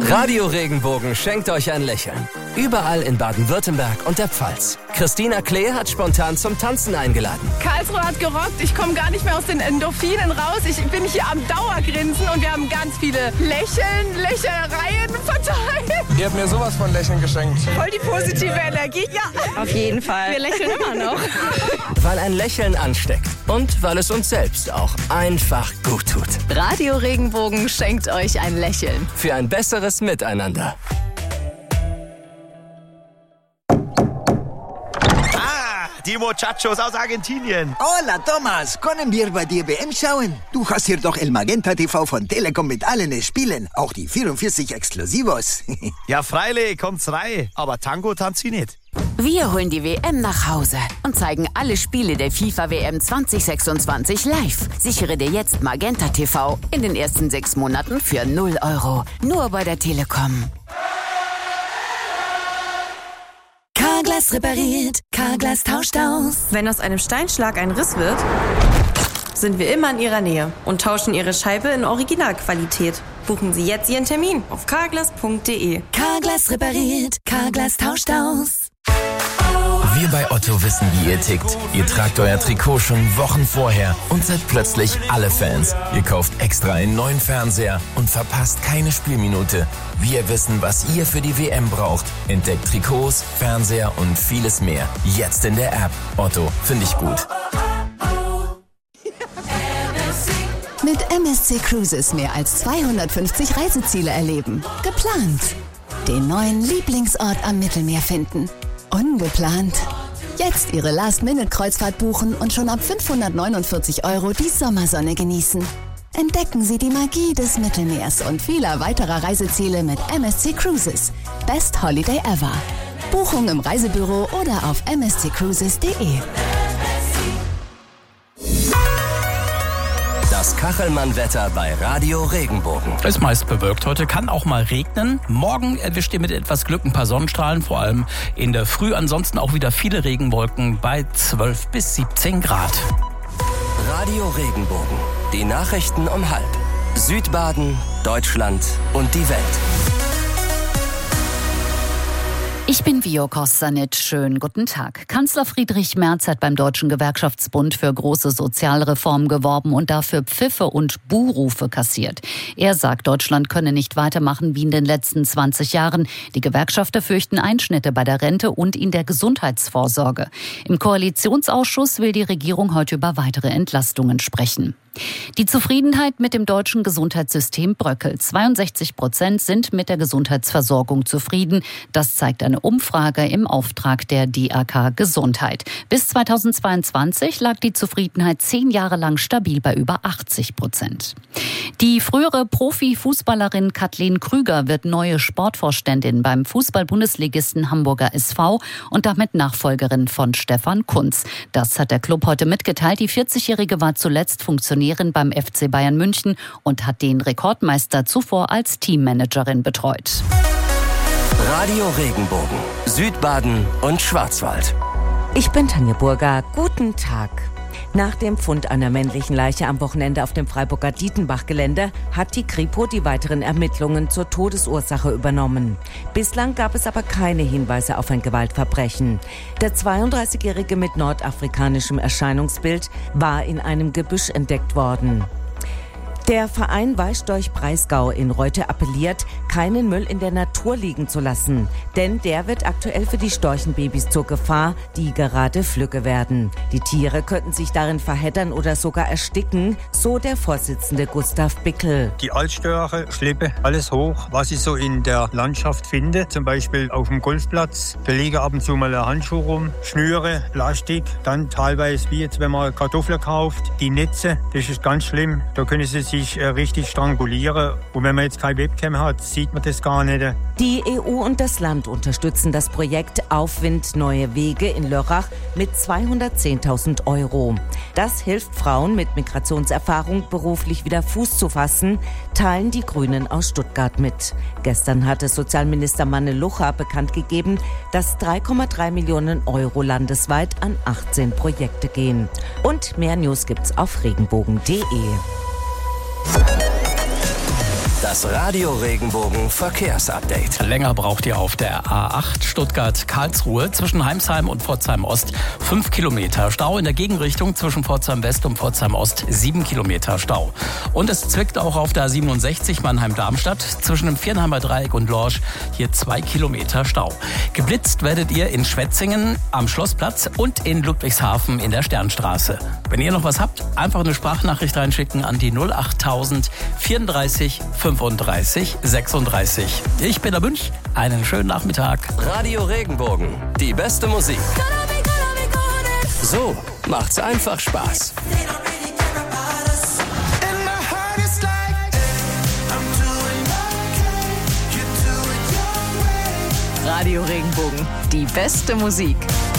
Radio Regenbogen schenkt euch ein Lächeln. Überall in Baden-Württemberg und der Pfalz. Christina Klee hat spontan zum Tanzen eingeladen. Karlsruhe hat gerockt. Ich komme gar nicht mehr aus den Endorphinen raus. Ich bin hier am Dauergrinsen und wir haben ganz viele Lächeleien verteilt. Ihr habt mir sowas von Lächeln geschenkt. Voll die positive Energie. Ja, auf jeden Fall. Wir lächeln immer noch. Weil ein Lächeln ansteckt und weil es uns selbst auch einfach gut tut. Radio Regenbogen schenkt euch ein Lächeln. Für ein besseres Miteinander. Die Muchachos aus Argentinien. Hola, Thomas. Können wir bei dir WM schauen? Du hast hier doch El Magenta TV von Telekom mit allen Spielen. Auch die 44 Exklusivos. Ja, freilich, kommt's rein. Aber Tango tanzt sie nicht. Wir holen die WM nach Hause und zeigen alle Spiele der FIFA-WM 2026 live. Sichere dir jetzt Magenta TV in den ersten 6 Monaten für 0 €. Nur bei der Telekom. Carglass repariert, Carglass tauscht aus. Wenn aus einem Steinschlag ein Riss wird, sind wir immer in Ihrer Nähe und tauschen Ihre Scheibe in Originalqualität. Buchen Sie jetzt Ihren Termin auf carglass.de. Carglass repariert, Carglass tauscht aus. Wir bei Otto wissen, wie ihr tickt. Ihr tragt euer Trikot schon Wochen vorher und seid plötzlich alle Fans. Ihr kauft extra einen neuen Fernseher und verpasst keine Spielminute. Wir wissen, was ihr für die WM braucht. Entdeckt Trikots, Fernseher und vieles mehr. Jetzt in der App. Otto, finde ich gut. Mit MSC Cruises mehr als 250 Reiseziele erleben. Geplant. Den neuen Lieblingsort am Mittelmeer finden. Ungeplant. Jetzt Ihre Last-Minute-Kreuzfahrt buchen und schon ab 549 € die Sommersonne genießen. Entdecken Sie die Magie des Mittelmeers und vieler weiterer Reiseziele mit MSC Cruises. Best Holiday ever. Buchung im Reisebüro oder auf msccruises.de. Das Kachelmann-Wetter bei Radio Regenbogen. Ist meist bewölkt. Heute kann auch mal regnen. Morgen erwischt ihr mit etwas Glück ein paar Sonnenstrahlen, vor allem in der Früh. Ansonsten auch wieder viele Regenwolken bei 12 bis 17 Grad. Radio Regenbogen. Die Nachrichten um 12:30. Südbaden, Deutschland und die Welt. Ich bin Vio Kostanic. Schönen guten Tag. Kanzler Friedrich Merz hat beim Deutschen Gewerkschaftsbund für große Sozialreformen geworben und dafür Pfiffe und Buhrufe kassiert. Er sagt, Deutschland könne nicht weitermachen wie in den letzten 20 Jahren. Die Gewerkschafter fürchten Einschnitte bei der Rente und in der Gesundheitsvorsorge. Im Koalitionsausschuss will die Regierung heute über weitere Entlastungen sprechen. Die Zufriedenheit mit dem deutschen Gesundheitssystem bröckelt. 62% sind mit der Gesundheitsversorgung zufrieden. Das zeigt eine Umfrage im Auftrag der DAK Gesundheit. Bis 2022 lag die Zufriedenheit 10 Jahre lang stabil bei über 80%. Die frühere Profifußballerin Kathleen Krüger wird neue Sportvorständin beim Fußball-Bundesligisten Hamburger SV und damit Nachfolgerin von Stefan Kuntz. Das hat der Club heute mitgeteilt. Die 40-Jährige war zuletzt Funktionärin beim FC Bayern München und hat den Rekordmeister zuvor als Teammanagerin betreut. Radio Regenbogen, Südbaden und Schwarzwald. Ich bin Tanja Burger. Guten Tag. Nach dem Fund einer männlichen Leiche am Wochenende auf dem Freiburger Dietenbach-Gelände hat die Kripo die weiteren Ermittlungen zur Todesursache übernommen. Bislang gab es aber keine Hinweise auf ein Gewaltverbrechen. Der 32-Jährige mit nordafrikanischem Erscheinungsbild war in einem Gebüsch entdeckt worden. Der Verein Weißstorch-Breisgau in Reute appelliert, keinen Müll in der Natur liegen zu lassen. Denn der wird aktuell für die Storchenbabys zur Gefahr, die gerade flügge werden. Die Tiere könnten sich darin verheddern oder sogar ersticken, so der Vorsitzende Gustav Bickel. Die Altstörche schleppe alles hoch, was ich so in der Landschaft finde. Zum Beispiel auf dem Golfplatz. Da liegen ab und zu mal ein Handschuh rum, Schnüre, Plastik. Dann teilweise, wie jetzt, wenn man Kartoffeln kauft, die Netze. Das ist ganz schlimm. Da können sie sich richtig strangulieren. Und wenn man jetzt kein Webcam hat, sieht man das gar nicht. Die EU und das Land unterstützen das Projekt Aufwind Neue Wege in Lörrach mit 210.000 €. Das hilft Frauen mit Migrationserfahrung beruflich wieder Fuß zu fassen, teilen die Grünen aus Stuttgart mit. Gestern hatte Sozialminister Manne Lucha bekannt gegeben, dass 3,3 Millionen € landesweit an 18 Projekte gehen. Und mehr News gibt's auf regenbogen.de. Das Radio Regenbogen Verkehrsupdate. Länger braucht ihr auf der A8 Stuttgart-Karlsruhe zwischen Heimsheim und Pforzheim Ost 5 Kilometer Stau. In der Gegenrichtung zwischen Pforzheim West und Pforzheim Ost 7 Kilometer Stau. Und es zwickt auch auf der A67 Mannheim-Darmstadt zwischen dem Viernheimer Dreieck und Lorsch hier 2 Kilometer Stau. Geblitzt werdet ihr in Schwetzingen am Schlossplatz und in Ludwigshafen in der Sternstraße. Wenn ihr noch was habt, einfach eine Sprachnachricht reinschicken an die 08000 34 35 36. Ich bin der Münch. Einen schönen Nachmittag. Radio Regenbogen. Die beste Musik. So macht's einfach Spaß. Radio Regenbogen. Die beste Musik.